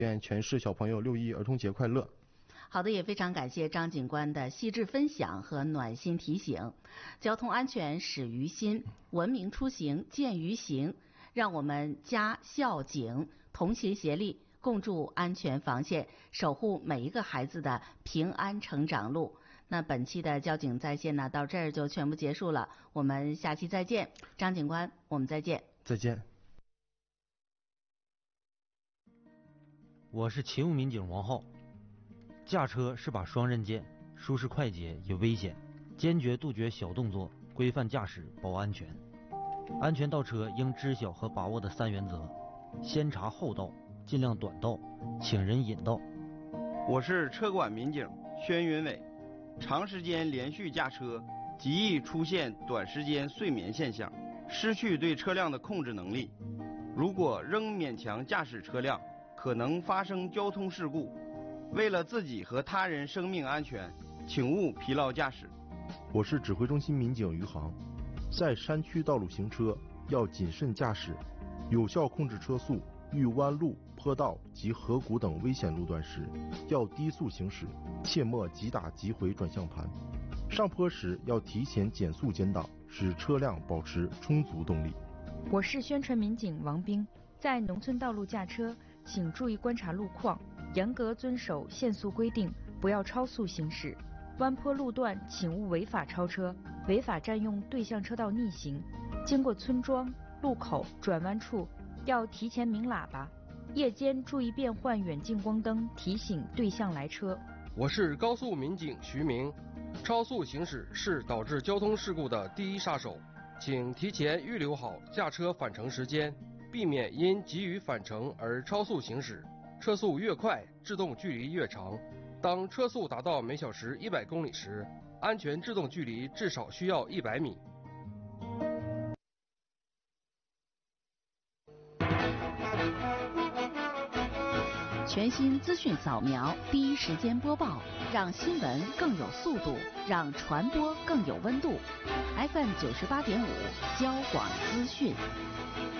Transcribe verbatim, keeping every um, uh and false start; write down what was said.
愿全市小朋友六一儿童节快乐。 好的，也非常感谢张警官的细致分享和暖心提醒。交通安全始于心，文明出行见于行，让我们家校警同心协力，共筑安全防线，守护每一个孩子的平安成长路。那本期的交警在线呢，到这儿就全部结束了，我们下期再见。张警官，我们再见。 再见。 我是勤务民警王浩。驾车是把双刃剑，舒适快捷也危险，坚决杜绝小动作，规范驾驶保安全。安全倒车应知晓和把握的三原则：先查后到，尽量短道，请人引道。 我是车管民警宣云伟。长时间连续驾车极易出现短时间睡眠现象，失去对车辆的控制能力。如果仍勉强驾驶车辆，可能发生交通事故。为了自己和他人生命安全，请勿疲劳驾驶。 我是指挥中心民警余航。在山区道路行车要谨慎驾驶，有效控制车速。遇弯路、坡道及河谷等危险路段时，要低速行驶，切莫急打急回转向盘。上坡时要提前减速减档，使车辆保持充足动力。 我是宣传民警王兵。在农村道路驾车，请注意观察路况，严格遵守限速规定，不要超速行驶。弯坡路段请勿违法超车，违法占用对向车道逆行。经过村庄、路口、转弯处，要提前鸣喇叭。夜间注意变换远近光灯，提醒对向来车。 我是高速民警徐明。超速行驶是导致交通事故的第一杀手，请提前预留好驾车返程时间，避免因急于返程而超速行驶。车速越快，制动距离越长。当车速达到每小时一百公里时，安全制动距离至少需要一百米。 全新资讯扫描，第一时间播报，让新闻更有速度，让传播更有温度。F M 九十八点五，交广资讯。